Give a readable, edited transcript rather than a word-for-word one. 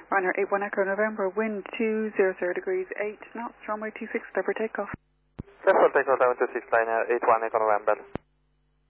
Runner 81 Echo November, wind 200 degrees, 8 knots, runway 26, clear for takeoff. Clear for takeoff, 26 liner, 81 Echo November.